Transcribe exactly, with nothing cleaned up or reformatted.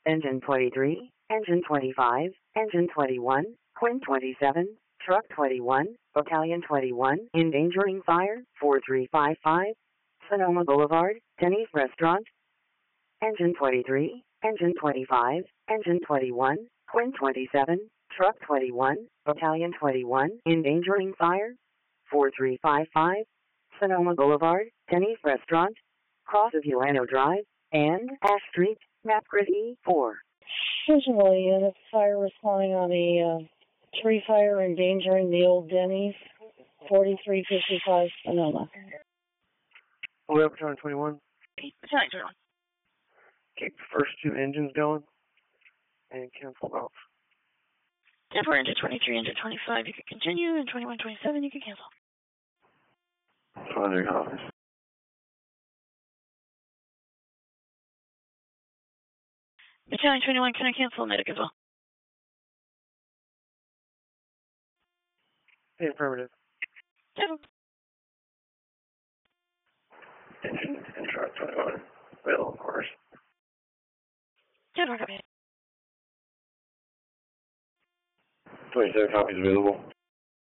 Engine twenty-three, Engine twenty-five, Engine twenty-one, Quinn twenty-seven, Truck twenty-one, Battalion twenty-one, endangering fire, four three five five, Sonoma Boulevard, Denny's Restaurant. Engine twenty-three, Engine twenty-five, Engine twenty-one, Quinn twenty-seven, Truck twenty-one, Battalion twenty-one, endangering fire, four three five five, Sonoma Boulevard, Denny's Restaurant, cross of Ulano Drive, and Ash Street, Mapgrid E four. Visual unit fire responding on a uh, tree fire endangering the old Denny's, forty-three fifty-five Sonoma. Way up to twenty-one. Battalion twenty-one. Keep the first two engines going and cancel off. ten four, engine twenty-three, engine twenty-five, you can continue, and twenty-one twenty-seven, you can cancel. Hundred copies. Battalion twenty-one, can I cancel medic as well? Yeah, affirmative. Yeah. Engine and truck twenty-one. Will, of course. Yeah, copy. twenty-seven copies available.